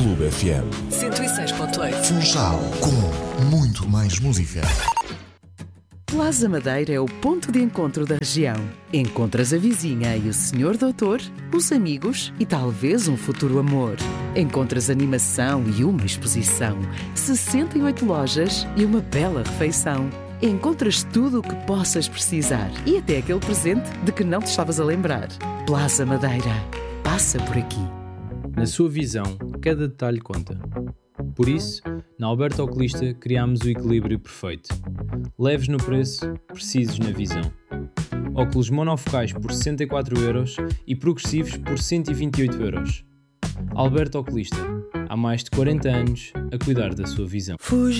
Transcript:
Clube FM 106.8. Funchal, com muito mais música. Plaza Madeira é o ponto de encontro da região. Encontras a vizinha e o senhor doutor, os amigos e talvez um futuro amor. Encontras animação e uma exposição, 68 lojas e uma bela refeição. Encontras tudo o que possas precisar e até aquele presente de que não te estavas a lembrar. Plaza Madeira. Passa por aqui. Na sua visão, cada detalhe conta. Por isso, na Alberto Oculista criámos o equilíbrio perfeito. Leves no preço, precisos na visão. Óculos monofocais por 64€ e progressivos por 128€. Alberto Oculista, há mais de 40 anos a cuidar da sua visão. Fuja